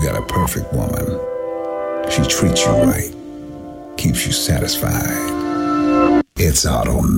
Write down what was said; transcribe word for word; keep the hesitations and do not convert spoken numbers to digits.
got a perfect woman. She treats you right, keeps you satisfied. It's automatic.